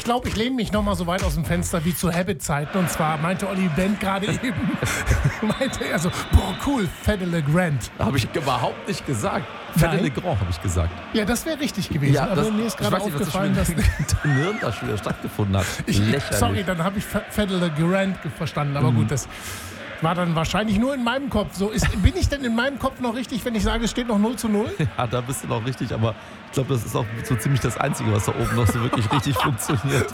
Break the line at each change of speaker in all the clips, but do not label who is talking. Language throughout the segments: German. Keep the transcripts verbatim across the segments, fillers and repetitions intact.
ich glaube, ich lehne mich noch mal so weit aus dem Fenster wie zu Habit-Zeiten. Und zwar meinte Olli Bent gerade eben, meinte er so, boah, cool, Fede Le Grand.
Habe ich überhaupt nicht gesagt. Fede Le Grand habe ich gesagt.
Ja, das wäre richtig gewesen.
Ja,
aber
das,
mir ist gerade aufgefallen, dass...
Nirn da schon wieder stattgefunden hat.
Ich,
Lächerlich.
sorry, dann habe ich Fede Le Grand verstanden. Aber mhm. gut, das war dann wahrscheinlich nur in meinem Kopf. So ist, bin ich denn in meinem Kopf noch richtig, wenn ich sage, es steht noch null zu null?
Ja, da bist du noch richtig. Aber ich glaube, das ist auch so ziemlich das Einzige, was da oben noch so wirklich richtig funktioniert.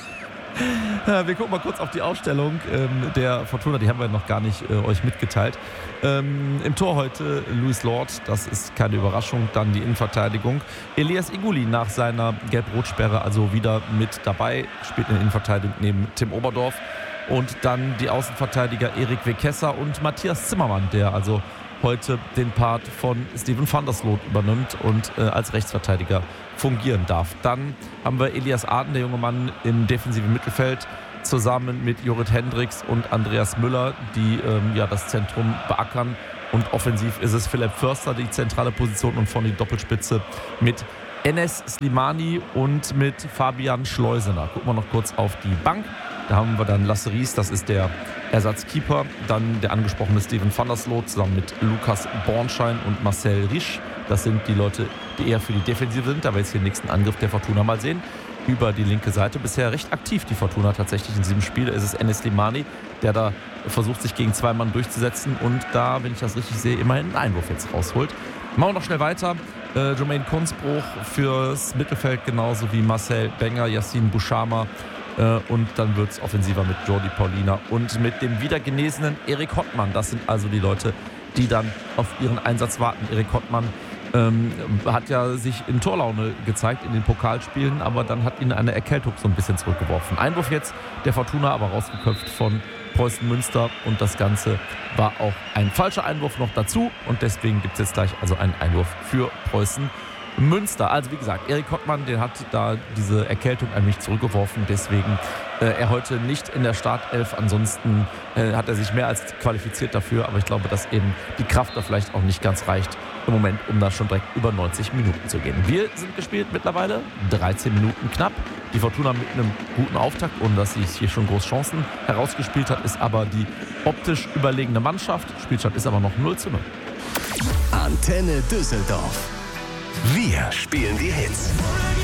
Ja, wir gucken mal kurz auf die Aufstellung ähm, der Fortuna, die haben wir noch gar nicht äh, euch mitgeteilt. Ähm, Im Tor heute Luis Lord, das ist keine Überraschung. Dann die Innenverteidigung. Elias Iguli nach seiner Gelb-Rot-Sperre also wieder mit dabei, spielt in der Innenverteidigung neben Tim Oberdorf. Und dann die Außenverteidiger Erik Wekesa und Matthias Zimmermann, der also heute den Part von Steven van der Sloot übernimmt und äh, als Rechtsverteidiger fungieren darf. Dann haben wir Elias Aden, der junge Mann im defensiven Mittelfeld, zusammen mit Jorrit Hendricks und Andreas Müller, die ähm, ja, das Zentrum beackern. Und offensiv ist es Philipp Förster, die zentrale Position, und vorne die Doppelspitze mit Enes Slimani und mit Fabian Schleusener. Gucken wir noch kurz auf die Bank. Da haben wir dann Lasse Ries, das ist der Ersatzkeeper. Dann der angesprochene Steven van der Sloot zusammen mit Lukas Bornschein und Marcel Risch. Das sind die Leute, die eher für die Defensive sind. Da wir jetzt hier den nächsten Angriff der Fortuna mal sehen. Über die linke Seite. Bisher recht aktiv die Fortuna tatsächlich in diesem Spiel. Es ist Enes Slimani, der da versucht, sich gegen zwei Mann durchzusetzen und da, wenn ich das richtig sehe, immerhin einen Einwurf jetzt rausholt. Machen wir noch schnell weiter. Äh, Jermaine Kunzbruch fürs Mittelfeld, genauso wie Marcel Benger, Yassin Bouchama. Äh, und dann wird es offensiver mit Jordi Paulina und mit dem wieder genesenen Erik Hottmann. Das sind also die Leute, die dann auf ihren Einsatz warten. Erik Hottmann ähm, hat ja sich in Torlaune gezeigt in den Pokalspielen, aber dann hat ihn eine Erkältung so ein bisschen zurückgeworfen. Einwurf jetzt der Fortuna, aber rausgeköpft von Preußen Münster, und das Ganze war auch ein falscher Einwurf noch dazu, und deswegen gibt es jetzt gleich also einen Einwurf für Preußen Münster. Also wie gesagt, Erik Hottmann, der hat da diese Erkältung ein wenig zurückgeworfen, deswegen äh, er heute nicht in der Startelf. Ansonsten äh, hat er sich mehr als qualifiziert dafür, aber ich glaube, dass eben die Kraft da vielleicht auch nicht ganz reicht im Moment, um da schon direkt über neunzig Minuten zu gehen. Wir sind gespielt mittlerweile, dreizehn Minuten knapp. Die Fortuna mit einem guten Auftakt, ohne dass sie hier schon große Chancen herausgespielt hat, ist aber die optisch überlegene Mannschaft. Spielstand ist aber noch null zu null.
Antenne Düsseldorf. Wir spielen die Hits.